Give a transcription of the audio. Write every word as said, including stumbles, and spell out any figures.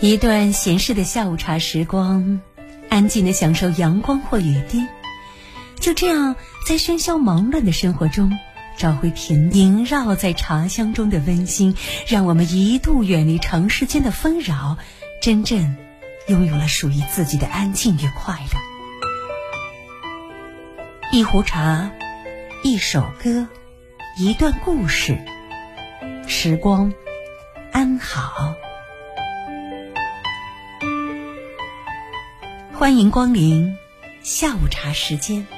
一段闲适的下午茶时光，安静地享受阳光或雨滴，就这样在喧嚣忙乱的生活中找回平萦绕在茶香中的温馨，让我们一度远离长时间的纷扰，真正拥有了属于自己的安静与快乐。一壶茶，一首歌，一段故事，时光安好。欢迎光临下午茶时间。